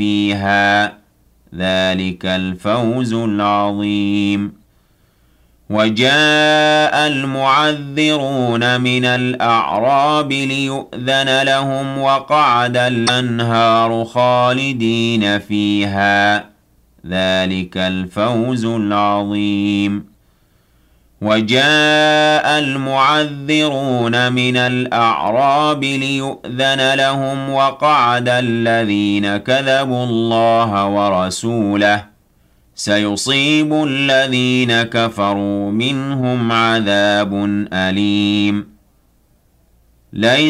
فيها ذلك الفوز العظيم وجاء المعذرون من الأعراب ليؤذن لهم وقعد الأنهار خالدين فيها ذلك الفوز العظيم وجاء المعذرون من الأعراب ليؤذن لهم وقعد الذين كذبوا الله ورسوله سيصيب الذين كفروا منهم عذاب أليم